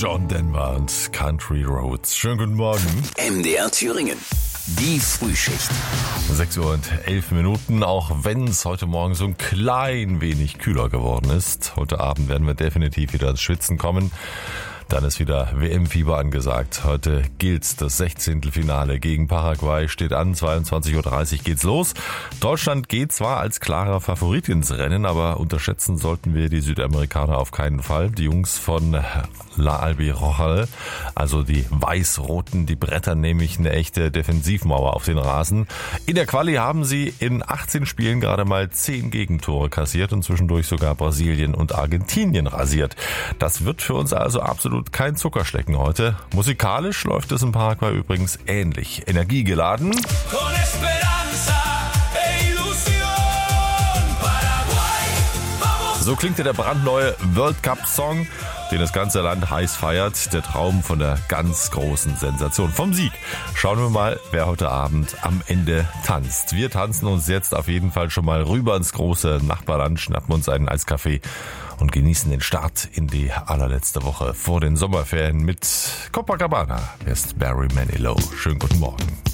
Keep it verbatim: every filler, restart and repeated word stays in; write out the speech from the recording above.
John Denver und Country Roads. Schönen guten Morgen. M D R Thüringen. Die Frühschicht. sechs Uhr und elf Minuten, auch wenn es heute Morgen so ein klein wenig kühler geworden ist. Heute Abend werden wir definitiv wieder ins Schwitzen kommen. Dann ist wieder W M-Fieber angesagt. Heute gilt das Sechzehntelfinale gegen Paraguay, steht an, zweiundzwanzig Uhr dreißig geht's los. Deutschland geht zwar als klarer Favorit ins Rennen, aber unterschätzen sollten wir die Südamerikaner auf keinen Fall. Die Jungs von La Albirroja, also die Weiß-Roten, die brettern nämlich eine echte Defensivmauer auf den Rasen. In der Quali haben sie in achtzehn Spielen gerade mal zehn Gegentore kassiert und zwischendurch sogar Brasilien und Argentinien rasiert. Das wird für uns also absolut kein Zuckerschlecken heute. Musikalisch läuft es in Paraguay übrigens ähnlich. Energiegeladen. So klingt ja der brandneue World Cup Song, den das ganze Land heiß feiert. Der Traum von der ganz großen Sensation, vom Sieg. Schauen wir mal, wer heute Abend am Ende tanzt. Wir tanzen uns jetzt auf jeden Fall schon mal rüber ins große Nachbarland, schnappen uns einen Eiskaffee und genießen den Start in die allerletzte Woche vor den Sommerferien mit Copacabana. Hier ist Barry Manilow. Schönen guten Morgen.